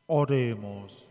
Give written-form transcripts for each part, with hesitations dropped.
Oremos.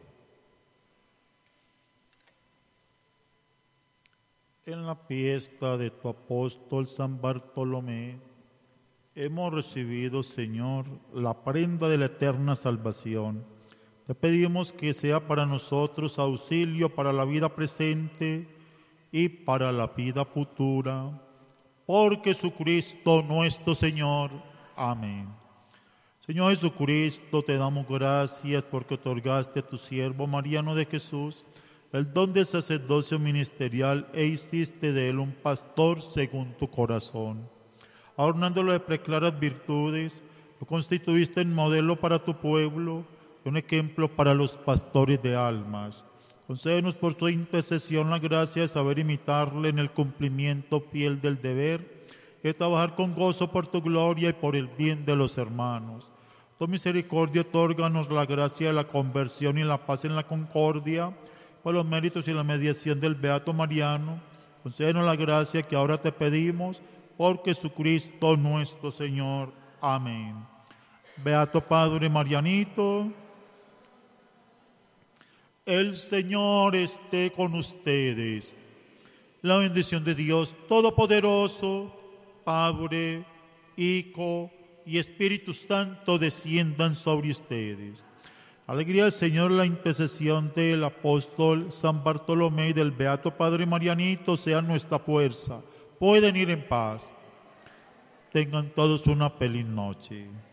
En la fiesta de tu apóstol San Bartolomé, hemos recibido, Señor, la prenda de la eterna salvación. Te pedimos que sea para nosotros auxilio para la vida presente y para la vida futura. Por Jesucristo nuestro Señor. Amén. Señor Jesucristo, te damos gracias porque otorgaste a tu siervo Mariano de Jesús el don del sacerdocio ministerial e hiciste de él un pastor según tu corazón. Adornándolo de preclaras virtudes, lo constituiste en modelo para tu pueblo y un ejemplo para los pastores de almas. Concédenos por su intercesión la gracia de saber imitarle en el cumplimiento fiel del deber y de trabajar con gozo por tu gloria y por el bien de los hermanos. Tu misericordia, otórganos la gracia de la conversión y la paz en la concordia, por los méritos y la mediación del Beato Mariano. Concédenos la gracia que ahora te pedimos, por Jesucristo nuestro Señor. Amén. Beato Padre Marianito, el Señor esté con ustedes. La bendición de Dios Todopoderoso, Padre, Hijo y Espíritu Santo desciendan sobre ustedes. Alegría del Señor, la intercesión del apóstol San Bartolomé y del Beato Padre Marianito sea nuestra fuerza. Pueden ir en paz. Tengan todos una feliz noche.